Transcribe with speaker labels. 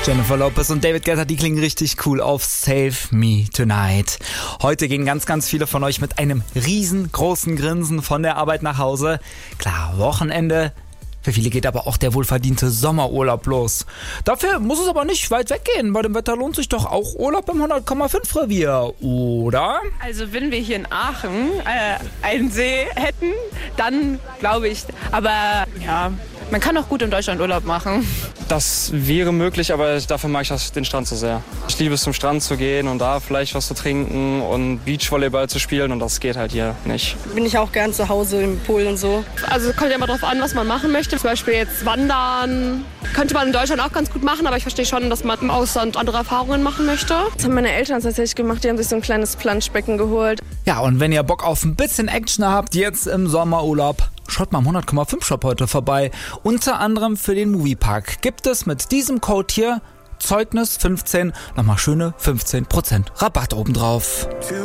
Speaker 1: Jennifer Lopez und David Guetta, die klingen richtig cool auf Save Me Tonight. Heute gehen ganz, ganz viele von euch mit einem riesengroßen Grinsen von der Arbeit nach Hause. Klar, Wochenende. Für viele geht aber auch der wohlverdiente Sommerurlaub los. Dafür muss es aber nicht weit weggehen. Bei dem Wetter lohnt sich doch auch Urlaub im 100,5 Revier, oder?
Speaker 2: Also wenn wir hier in Aachen einen See hätten, dann glaube ich. Aber ja, man kann auch gut in Deutschland Urlaub machen.
Speaker 3: Das wäre möglich, aber dafür mag ich den Strand so sehr. Ich liebe es, zum Strand zu gehen und da vielleicht was zu trinken und Beachvolleyball zu spielen und das geht halt hier nicht.
Speaker 4: Bin ich auch gern zu Hause im Pool und so.
Speaker 5: Also es kommt ja immer drauf an, was man machen möchte. Zum Beispiel jetzt wandern. Könnte man in Deutschland auch ganz gut machen, aber ich verstehe schon, dass man im Ausland andere Erfahrungen machen möchte.
Speaker 6: Das haben meine Eltern tatsächlich gemacht. Die haben sich so ein kleines Planschbecken geholt.
Speaker 1: Ja, und wenn ihr Bock auf ein bisschen Action habt, jetzt im Sommerurlaub, schaut mal im 100,5 Shop heute vorbei. Unter anderem für den Moviepark gibt es mit diesem Code hier Zeugnis 15 nochmal schöne 15% Rabatt obendrauf.